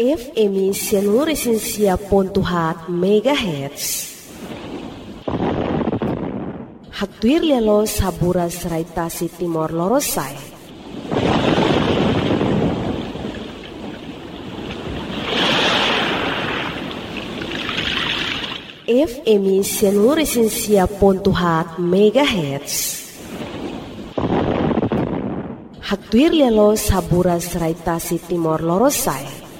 FM Sianuresensia.hat MHz. Hatuir lelo sabura serai tasi Timor Lorosai. FM Sianuresensia.hat MHz. Hatuir lelo sabura serai tasi Timor Lorosai.